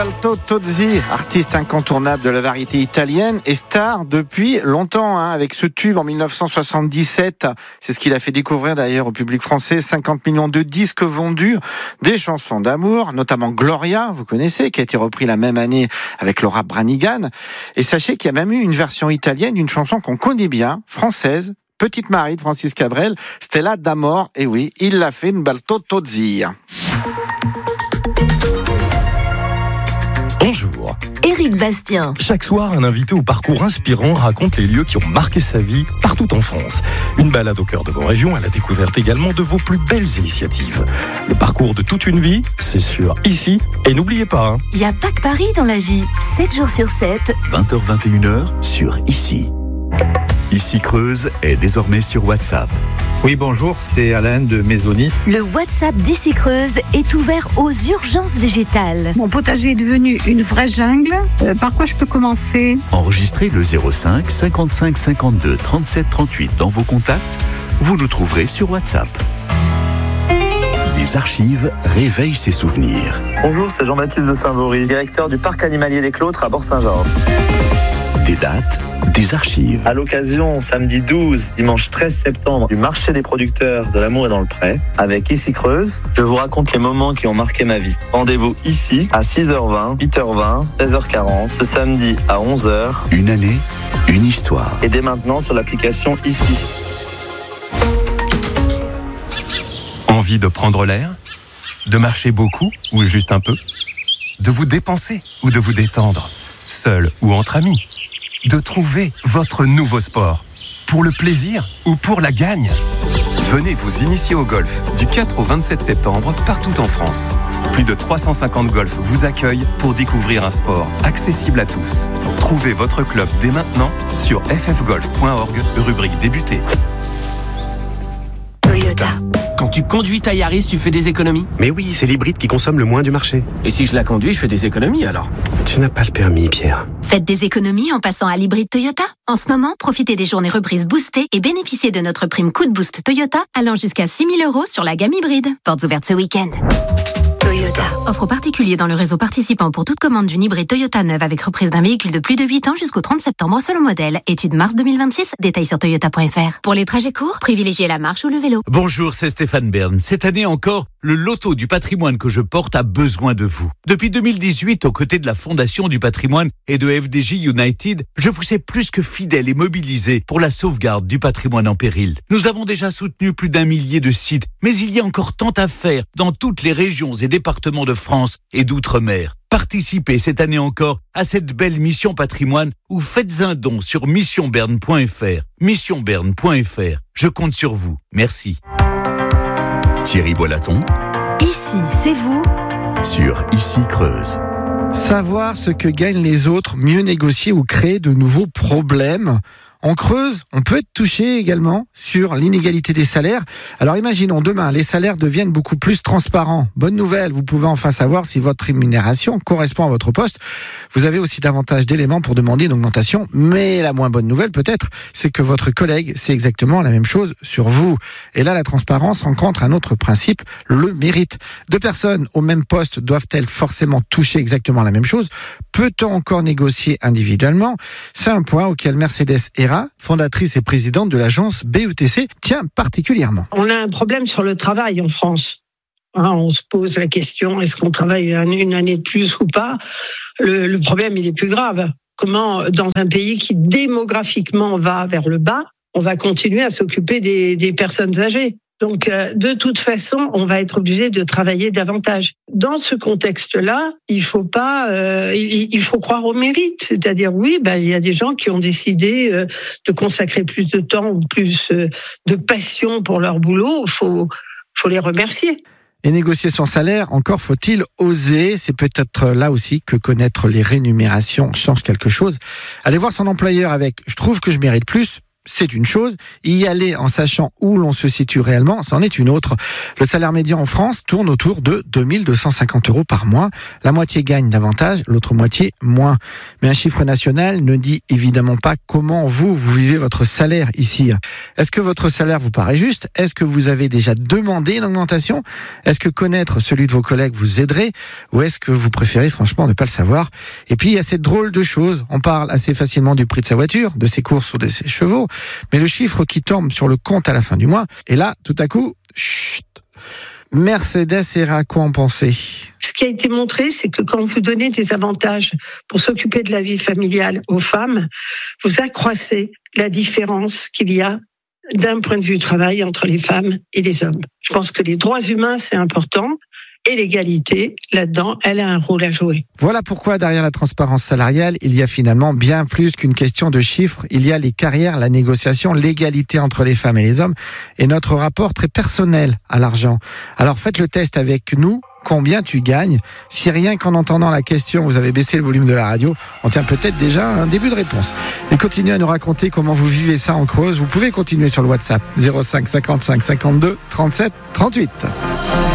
Alto Tozzi, artiste incontournable de la variété italienne et star depuis longtemps, avec ce tube en 1977. C'est ce qu'il a fait découvrir d'ailleurs au public français. 50 millions de disques vendus, des chansons d'amour, notamment Gloria, vous connaissez, qui a été repris la même année avec Laura Branigan. Et sachez qu'il y a même eu une version italienne d'une chanson qu'on connaît bien, française, Petite Marie de Francis Cabrel, Stella d'Amor. Et oui, il l'a fait, une Alto Tozzi. Bonjour. Éric Bastien. Chaque soir, un invité au parcours inspirant raconte les lieux qui ont marqué sa vie partout en France. Une balade au cœur de vos régions à la découverte également de vos plus belles initiatives. Le parcours de toute une vie, c'est sûr, ici. Et n'oubliez pas, Il n'y a pas que Paris dans la vie. 7 jours sur 7. 20h-21h sur Ici. Ici Creuse est désormais sur WhatsApp. Oui, bonjour, c'est Alain de Maisonis. Le WhatsApp d'Ici Creuse est ouvert aux urgences végétales. Mon potager est devenu une vraie jungle. Par quoi je peux commencer ? Enregistrez le 05 55 52 37 38 dans vos contacts. Vous nous trouverez sur WhatsApp. Les archives réveillent ses souvenirs. Bonjour, c'est Jean-Baptiste de Saint-Vaury, directeur du parc animalier des Clôtres à Bort-Saint-Georges. Des dates, des archives. À l'occasion, samedi 12, dimanche 13 septembre, du marché des producteurs de l'amour et dans le pré, avec Ici Creuse, je vous raconte les moments qui ont marqué ma vie. Rendez-vous ici à 6h20, 8h20, 16h40, ce samedi à 11h. Une année, une histoire. Et dès maintenant sur l'application Ici. envie de prendre l'air, de marcher beaucoup ou juste un peu, de vous dépenser ou de vous détendre, seul ou entre amis, de trouver votre nouveau sport, pour le plaisir ou pour la gagne. Venez vous initier au golf du 4 au 27 septembre partout en France. Plus de 350 golfs vous accueillent pour découvrir un sport accessible à tous. Trouvez votre club dès maintenant sur ffgolf.org, rubrique débuter. Toyota. Quand tu conduis ta Yaris, tu fais des économies? Mais oui, c'est l'hybride qui consomme le moins du marché. Et si je la conduis, je fais des économies alors? Tu n'as pas le permis, Pierre. Faites des économies en passant à l'hybride Toyota. En ce moment, profitez des journées reprises boostées et bénéficiez de notre prime coup de boost Toyota allant jusqu'à 6 000 € sur la gamme hybride. Portes ouvertes ce week-end. Toyota. Offre aux particuliers dans le réseau participant pour toute commande d'une hybride Toyota neuve avec reprise d'un véhicule de plus de 8 ans jusqu'au 30 septembre selon modèle. Étude mars 2026. Détails sur toyota.fr. Pour les trajets courts, privilégiez la marche ou le vélo. Bonjour, c'est Stéphane Bern. Cette année encore, le loto du patrimoine que je porte a besoin de vous. Depuis 2018, aux côtés de la Fondation du patrimoine et de FDJ United, je vous sais plus que fidèle et mobilisé pour la sauvegarde du patrimoine en péril. Nous avons déjà soutenu plus d'1 millier de sites, mais il y a encore tant à faire dans toutes les régions et départements de France et d'outre-mer. Participez cette année encore à cette belle mission patrimoine ou faites un don sur missionberne.fr. Missionberne.fr. Je compte sur vous. Merci. Thierry Boilaton. Ici, c'est vous. Sur Ici Creuse. Savoir ce que gagnent les autres, mieux négocier ou créer de nouveaux problèmes. En Creuse, on peut être touché également sur l'inégalité des salaires. Alors imaginons demain, les salaires deviennent beaucoup plus transparents. Bonne nouvelle, vous pouvez enfin savoir si votre rémunération correspond à votre poste. Vous avez aussi davantage d'éléments pour demander une augmentation. Mais la moins bonne nouvelle peut-être, c'est que votre collègue sait exactement la même chose sur vous. Et là, la transparence rencontre un autre principe, le mérite. Deux personnes au même poste doivent-elles forcément toucher exactement la même chose? Peut-on encore négocier individuellement? C'est un point auquel Mercedes Hera, fondatrice et présidente de l'agence BETC, tient particulièrement. On a un problème sur le travail en France. On se pose la question, est-ce qu'on travaille une année de plus ou pas ? Le problème, il est plus grave. Comment, dans un pays qui démographiquement va vers le bas, on va continuer à s'occuper des personnes âgées ? Donc, de toute façon, on va être obligé de travailler davantage. Dans ce contexte-là, il faut croire au mérite. C'est-à-dire, oui, il y a des gens qui ont décidé de consacrer plus de temps ou plus de passion pour leur boulot. Faut les remercier. Et négocier son salaire, encore faut-il oser. C'est peut-être là aussi que connaître les rémunérations change quelque chose. Aller voir son employeur avec « je trouve que je mérite plus », c'est une chose. Y aller en sachant où l'on se situe réellement, c'en est une autre. Le salaire médian en France tourne autour de 2250 € par mois. La moitié gagne davantage, l'autre moitié moins. Mais un chiffre national ne dit évidemment pas comment vous vivez votre salaire ici. Est-ce que votre salaire vous paraît juste ? Est-ce que vous avez déjà demandé une augmentation ? Est-ce que connaître celui de vos collègues vous aiderait ? Ou est-ce que vous préférez franchement ne pas le savoir ? Et puis il y a cette drôle de chose. On parle assez facilement du prix de sa voiture, de ses courses ou de ses chevaux. Mais le chiffre qui tombe sur le compte à la fin du mois, et là, tout à coup, chut, Mercedes Héra, quoi en penser ? Ce qui a été montré, c'est que quand vous donnez des avantages pour s'occuper de la vie familiale aux femmes, vous accroissez la différence qu'il y a d'un point de vue travail entre les femmes et les hommes. Je pense que les droits humains, c'est important. Et l'égalité, là-dedans, elle a un rôle à jouer. Voilà pourquoi derrière la transparence salariale, il y a finalement bien plus qu'une question de chiffres. Il y a les carrières, la négociation, l'égalité entre les femmes et les hommes et notre rapport très personnel à l'argent. Alors faites le test avec nous. Combien tu gagnes ? Si rien qu'en entendant la question, vous avez baissé le volume de la radio, on tient peut-être déjà un début de réponse. Et continuez à nous raconter comment vous vivez ça en Creuse. Vous pouvez continuer sur le WhatsApp 05 55 52 37 38.